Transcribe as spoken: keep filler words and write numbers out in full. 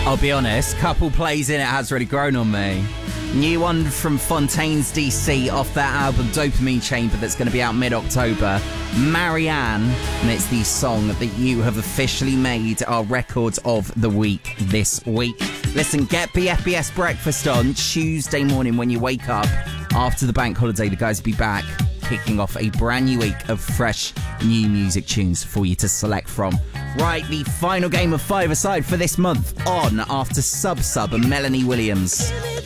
I'll be honest, couple plays in, it has really grown on me. New one from Fontaines D C off that album Dopamine Chamber that's going to be out mid-October. Marianne, and it's the song that you have officially made our record of the week this week. Listen, get B F B S Breakfast on Tuesday morning when you wake up. After the bank holiday, the guys will be back, kicking off a brand new week of fresh new music tunes for you to select from. Right, the final game of five-a-side for this month on after Sub Sub and Melanie Williams.